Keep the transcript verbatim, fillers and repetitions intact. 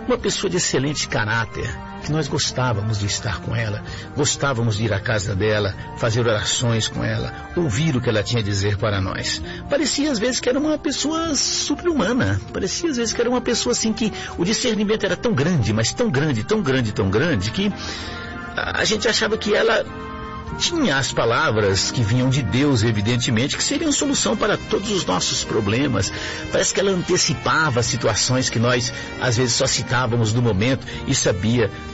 uma pessoa de excelente caráter, que nós gostávamos de estar com ela, gostávamos de ir à casa dela, fazer orações com ela, ouvir o que ela tinha a dizer para nós. Parecia às vezes que era uma pessoa super-humana, parecia às vezes que era uma pessoa assim que o discernimento era tão grande, mas tão grande, tão grande, tão grande, que a gente achava que ela tinha as palavras que vinham de Deus, evidentemente, que seriam solução para todos os nossos problemas. Parece que ela antecipava situações que nós, às vezes, só citávamos no momento e sabia